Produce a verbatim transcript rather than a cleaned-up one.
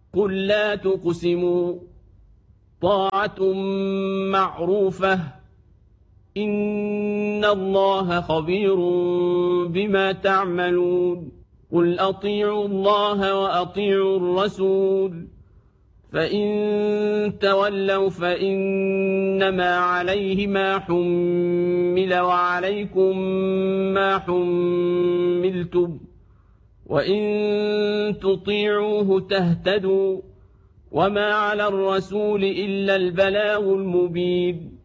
قل لا تقسموا طاعة معروفة إن الله خبير بما تعملون قل أطيعوا الله وأطيعوا الرسول فإن تولوا فإنما عليه ما حمل وعليكم ما حملتم وإن تطيعوه تهتدوا وما على الرسول إلا البلاغ المبين